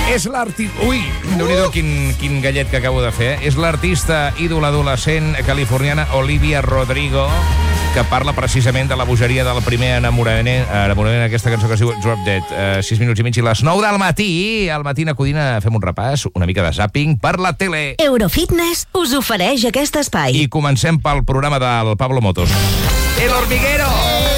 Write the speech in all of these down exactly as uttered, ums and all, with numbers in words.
És l'artista... Ui, déu-n'hi-do quin, quin gallet que acabo de fer. Eh? És l'artista ídola adolescent californiana Olivia Rodrigo, que parla precisament de la bogeria del primer enamorament, enamorament aquesta cançó que es diu Drop Dead. Uh, sis minuts i mig i les nou del matí. Al matí a Codina fem un repàs, una mica de zapping per la tele. Eurofitness us ofereix aquest espai. I comencem pel programa del Pablo Motos. El Hormiguero!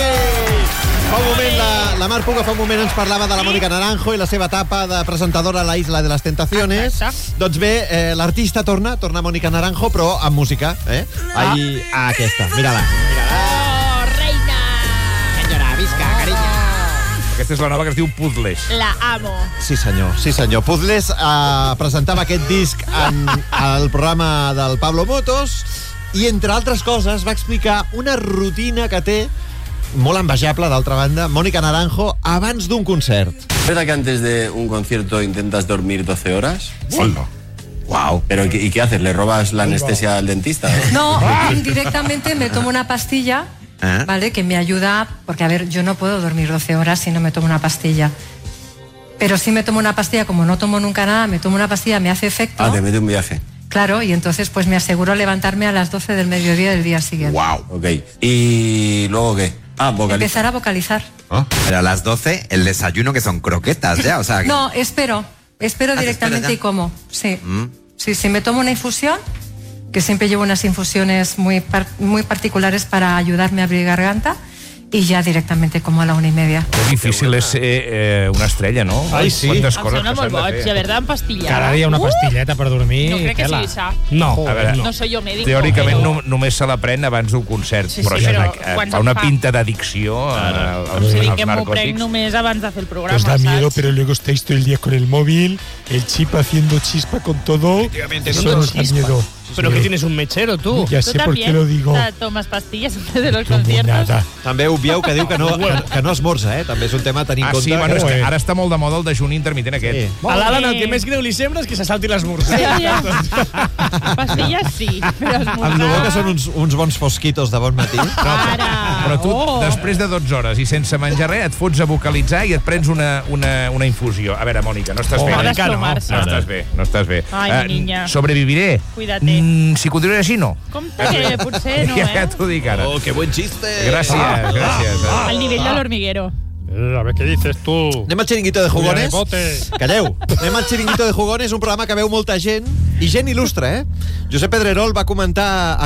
Fa un moment, la, la Mar Puga fa un moment ens parlava de la Mónica Naranjo i la seva etapa de presentadora a la Isla de les Tentaciones. Exacte. Doncs bé, eh, l'artista torna, torna Mónica Naranjo, però amb música. Eh? Ahí, ah, aquesta, mira-la. Mira-la. Oh, reina! Senyora, visca, carinya. Aquesta és la nova que es diu Puzzles. La amo. Sí, senyor, sí, senyor. Puzzles eh, presentava aquest disc en el programa del Pablo Motos i, entre altres coses, va explicar una rutina que té molt envejable, d'altra banda, Mónica Naranjo, abans d'un concert. ¿Verdad que antes de un concierto intentas dormir doce horas? Hola. Wow. ¿Pero ¿y qué, y qué haces? ¿Le robas la anestesia al dentista? No, directamente me tomo una pastilla, ¿Eh? ¿vale? Que me ayuda, porque a ver, yo no puedo dormir doce horas si no me tomo una pastilla. Pero si me tomo una pastilla, como no tomo nunca nada, me tomo una pastilla, me hace efecto. Ah, te mete un viaje. Claro, y entonces pues me aseguro levantarme a las doce del mediodía del día siguiente. Wow. Ok. ¿Y luego qué? Ah, vocalizar. Empezar a vocalizar. Oh, pero a las doce el desayuno, que son croquetas ya, o sea... Que... No, espero, espero Ah, directamente ¿te y esperas ya? como, sí. Mm. Sí, sí, me tomo una infusión, que siempre llevo unas infusiones muy, par- muy particulares para ayudarme a abrir garganta, y ya directamente como a la una y media. Que difícil és ser eh, una estrella, no? Ai, sí. Quantes Em coses sembla que molt s'han de boig, fer. de verdad, empastillar. Cada dia una Uh! pastilleta per dormir. No crec que tela. sigui sa. No, A veure, No soy yo médico. Teòricament però... no, només se la pren abans d'un concert, Sí, però sí, això però eh, quan fa se'n una fa? pinta d'addicció als, O sigui, als que m'ho prenc narcòtics. només abans de fer el programa, Os da miedo, saps? pero luego estáis todo el día con el móvil, el chip haciendo chispa con todo. Efectivamente, Eso con nos da chispa. miedo. Pero que tienes un mechero, tú. Ya ¿Tú sé por qué también lo digo. te tomas pastillas antes de los Como conciertos? nada. També obvieu que diu que no, que, que no esmorza, eh? També és un tema a tenir en Ah, compte. sí, bueno, és que... que ara està molt de moda el dejuni intermitent aquest. Sí. A l'Alan el que més greu li sembla és que se salti l'esmorzar. Pastillas sí, però esmorzar... Amb el bo que són uns, uns bons fosquitos de bon matí. Ara! Però tu, Oh. després de dotze hores i sense menjar res, et fots a vocalitzar i et prens una, una, una infusió. A veure, Mònica, no estàs Oh, bé. Ha Mònica, no. d'esplomarse. No estàs bé, no estàs bé. Ai, Eh, niña. Sobreviviré. Cuídate. Mm, si continues així, no. Com que potser no, Ja eh? t'ho dic ara. Oh, que buen chiste. Gràcies, gràcies. Al nivell de l'hormiguero. A ver qué dices tú. Anem al Chiringuito de Jugones. Bote. Calleu. Anem al Chiringuito de Jugones, un programa que veu molta gent, i gent il·lustre, eh? Josep Pedrerol va comentar a